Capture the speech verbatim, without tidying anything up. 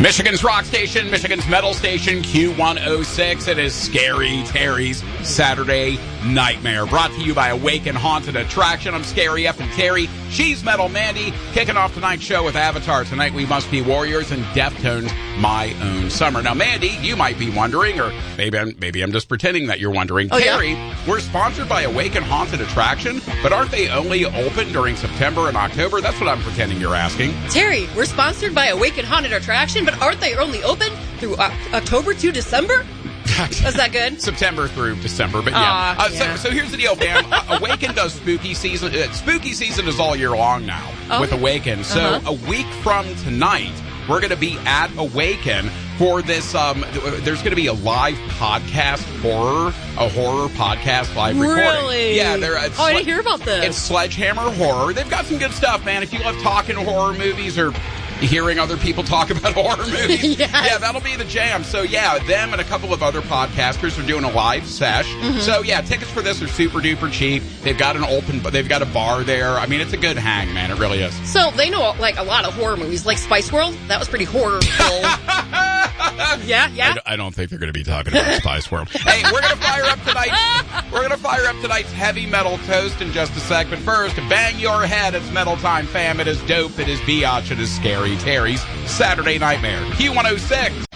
Michigan's rock station, Michigan's metal station, Q one oh six. It is Scary Terry's Saturday Nightmare. Brought to you by Awaken Haunted Attraction. I'm Scary F and Terry. She's Metal Mandy. Kicking off tonight's show with Avatar. Tonight we must be warriors and Deftones, My Own Summer. Now, Mandy, you might be wondering, or maybe I'm, maybe I'm just pretending that you're wondering. Oh, Terry, yeah? We're sponsored by Awaken Haunted Attraction, but aren't they only open during September and October? That's what I'm pretending you're asking. Terry, we're sponsored by Awaken Haunted Attraction, but aren't they only open through uh, October to December? Is that good? September through December, but yeah. Aw, Uh, yeah. So, so here's the deal, fam. Uh, Awaken does spooky season. Uh, spooky season is all year long now Oh. with Awaken. So Uh-huh. a week from tonight, we're going to be at Awaken for this. Um, th- there's going to be a live podcast horror, a horror podcast live recording. Really? Yeah. They're, it's Oh, I sle- didn't hear about this. It's Sledgehammer Horror. They've got some good stuff, man. If you love talking horror movies or hearing other people talk about horror movies. Yes. Yeah, that'll be the jam. So, yeah, them and a couple of other podcasters are doing a live sesh. Mm-hmm. So, yeah, tickets for this are super duper cheap. They've got an open, they've got a bar there. I mean, it's a good hang, man. It really is. So they know like a lot of horror movies, like Spice World. That was pretty horrorful. yeah, yeah. I, I don't think they're going to be talking about Spice World. Hey, we're going to fire up tonight. We're going to fire up tonight's heavy metal toast in just a sec. But first, bang your head. It's metal time, fam. It is dope. It is biatch. It is Scary Terry's Saturday Nightmare. Q one oh six.